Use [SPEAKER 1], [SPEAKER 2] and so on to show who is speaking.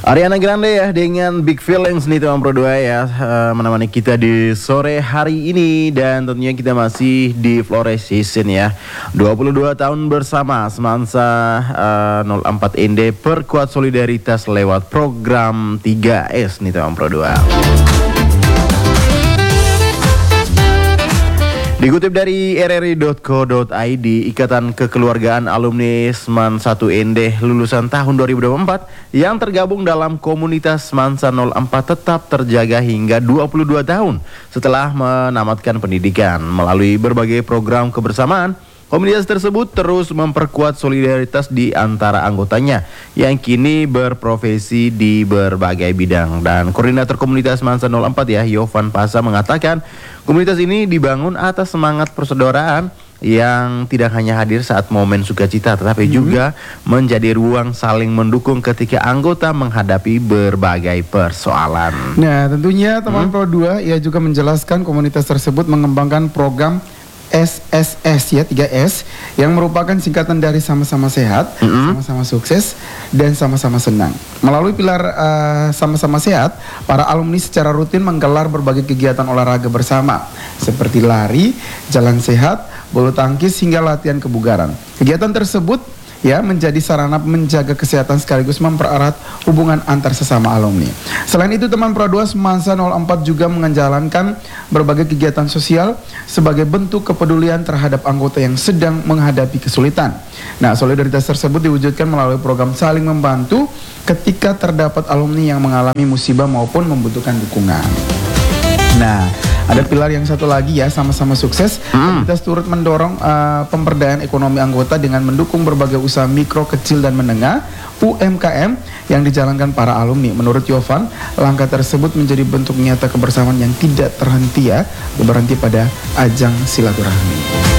[SPEAKER 1] Ariana Grande ya dengan Big Feelings nih teman Pro 2 ya, menemani kita di sore hari ini. Dan tentunya kita masih di Flores Season ya, 22 tahun bersama Semansa 04 ND perkuat solidaritas lewat program 3S nih teman Pro 2. Dikutip dari rri.co.id, Ikatan Kekeluargaan Alumni Seman 1 ND lulusan tahun 2024 yang tergabung dalam komunitas Semansa 04 tetap terjaga hingga 22 tahun setelah menamatkan pendidikan. Melalui berbagai program kebersamaan, komunitas tersebut terus memperkuat solidaritas di antara anggotanya yang kini berprofesi di berbagai bidang. Dan koordinator komunitas Semansa 04 ya, Yovan Pasa mengatakan komunitas ini dibangun atas semangat persaudaraan yang tidak hanya hadir saat momen sukacita, tetapi juga menjadi ruang saling mendukung ketika anggota menghadapi berbagai persoalan.
[SPEAKER 2] Nah, tentunya teman Pro 2 ia juga menjelaskan komunitas tersebut mengembangkan program SSS ya, 3S yang merupakan singkatan dari sama-sama sehat, sama-sama sukses, dan sama-sama senang. Melalui pilar sama-sama sehat, para alumni secara rutin menggelar berbagai kegiatan olahraga bersama seperti lari, jalan sehat, bulu tangkis, hingga latihan kebugaran. Kegiatan tersebut ya menjadi sarana menjaga kesehatan sekaligus mempererat hubungan antar sesama alumni. Selain itu, teman Pro 2 Semansa 04 juga menjalankan berbagai kegiatan sosial sebagai bentuk kepedulian terhadap anggota yang sedang menghadapi kesulitan. Nah, solidaritas tersebut diwujudkan melalui program saling membantu ketika terdapat alumni yang mengalami musibah maupun membutuhkan dukungan. Nah, ada pilar yang satu lagi ya, sama-sama sukses. Komunitas turut mendorong pemberdayaan ekonomi anggota dengan mendukung berbagai usaha mikro, kecil, dan menengah UMKM yang dijalankan para alumni. Menurut Yovan, langkah tersebut menjadi bentuk nyata kebersamaan yang tidak terhenti ya, berhenti pada ajang silaturahmi.